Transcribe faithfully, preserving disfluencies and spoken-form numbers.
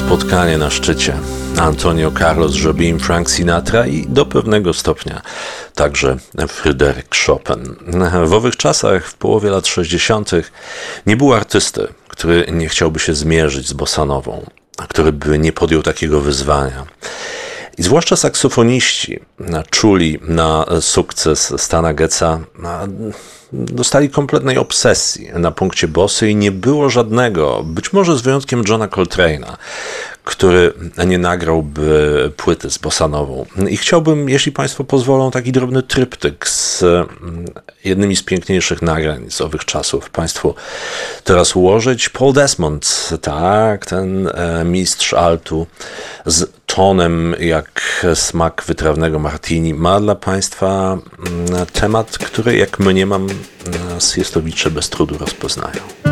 spotkanie na szczycie. Antonio Carlos Jobim, Frank Sinatra i do pewnego stopnia także Fryderyk Chopin. W owych czasach, w połowie lat sześćdziesiątych, nie było artysty, który nie chciałby się zmierzyć z bossanową, który by nie podjął takiego wyzwania. I zwłaszcza saksofoniści czuli na sukces Stana Getza, dostali kompletnej obsesji na punkcie bossy i nie było żadnego, być może z wyjątkiem Johna Coltrane'a, który nie nagrałby płyty z bossanową. I chciałbym, jeśli Państwo pozwolą, taki drobny tryptyk z jednymi z piękniejszych nagrań z owych czasów Państwu teraz ułożyć. Paul Desmond, tak, ten mistrz altu z tonem jak smak wytrawnego martini, ma dla Państwa temat, który jak mniemam Siestowicze bez trudu rozpoznają.